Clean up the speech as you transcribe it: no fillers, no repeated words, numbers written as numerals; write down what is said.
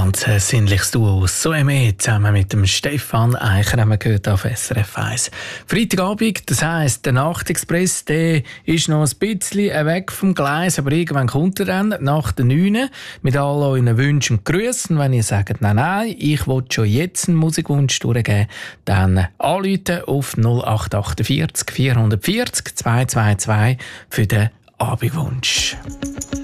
Ganz ein sinnliches Duo. «Soeme» zusammen mit dem Stefan Eicher haben wir gehört auf SRF 1. Freitagabend, das heisst, der Nachtexpress, der ist noch ein bisschen weg vom Gleis, aber irgendwann kommt er dann nach der 9 mit all euren Wünschen und Grüßen. Wenn ihr sagt, nein, ich will schon jetzt einen Musikwunsch durchgeben, dann anrufen auf 0848 440 222 für den Abendwunsch.